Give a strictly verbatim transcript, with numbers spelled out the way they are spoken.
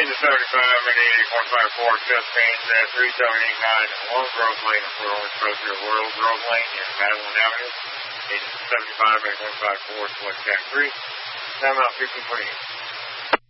into seventy-five and eighty point five four, Chest Pains at three seven eight nine, Long Grove Lane, Fort Orange, Frontier World Grove Lane, in Madeline Avenue, into seventy-five and eighty point five four, Select Jack three, time out fifteen twenty-eight.